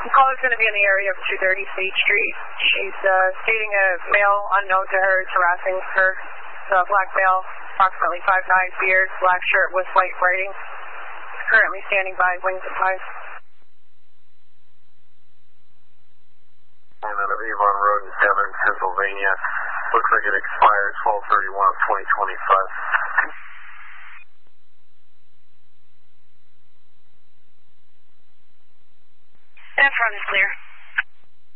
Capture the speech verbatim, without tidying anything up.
Caller's going to be in the area of two thirty State Street. She's uh, stating a male unknown to her is harassing her. The black male, approximately five nine, beard, black shirt with white writing. Currently standing by Wings and Pies. And then of Avon Road in Devon, Pennsylvania. Looks like it expires twelve thirty-one of twenty twenty-five. That front is clear.